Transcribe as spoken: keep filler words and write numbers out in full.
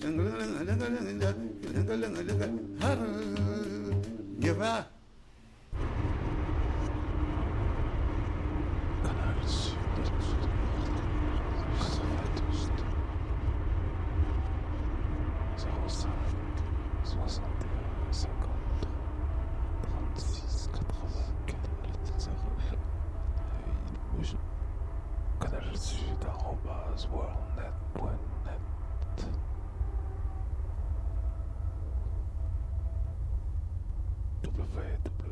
Geva. Canal Sud, zéro cinq soixante et un cinquante trente-six quatre-vingt-quatre zéro. Canal Sud arobase worldnet point net. w w w